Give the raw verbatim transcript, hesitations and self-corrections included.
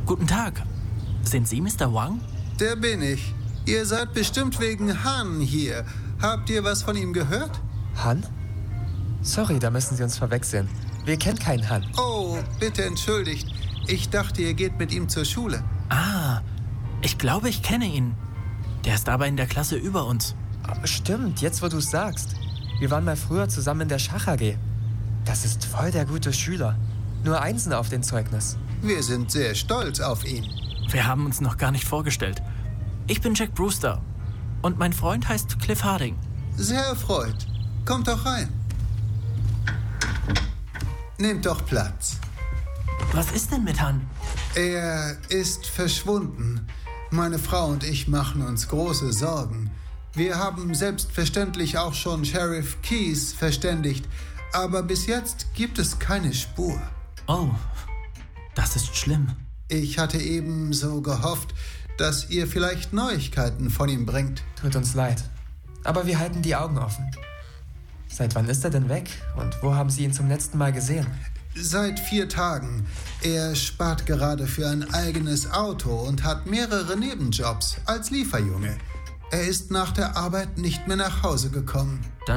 Guten Tag. Sind Sie Mister Wang? Der bin ich. Ihr seid bestimmt wegen Han hier. Habt ihr was von ihm gehört? Han? Sorry, da müssen Sie uns verwechseln. Wir kennen keinen Han. Oh, bitte entschuldigt. Ich dachte, ihr geht mit ihm zur Schule. Ah, ich glaube, ich kenne ihn. Der ist aber in der Klasse über uns. Stimmt, jetzt wo du es sagst. Wir waren mal früher zusammen in der Schach-A G. Das ist voll der gute Schüler. Nur Einsen auf dem Zeugnis. Wir sind sehr stolz auf ihn. Wir haben uns noch gar nicht vorgestellt. Ich bin Jack Brewster und mein Freund heißt Cliff Harding. Sehr erfreut. Kommt doch rein. Nehmt doch Platz. Was ist denn mit Han? Er ist verschwunden. Meine Frau und ich machen uns große Sorgen. Wir haben selbstverständlich auch schon Sheriff Keyes verständigt, aber bis jetzt gibt es keine Spur. Oh, das ist schlimm. Ich hatte eben so gehofft, dass ihr vielleicht Neuigkeiten von ihm bringt. Tut uns leid, aber wir halten die Augen offen. Seit wann ist er denn weg und wo haben Sie ihn zum letzten Mal gesehen? Seit vier Tagen. Er spart gerade für ein eigenes Auto und hat mehrere Nebenjobs als Lieferjunge. Er ist nach der Arbeit nicht mehr nach Hause gekommen.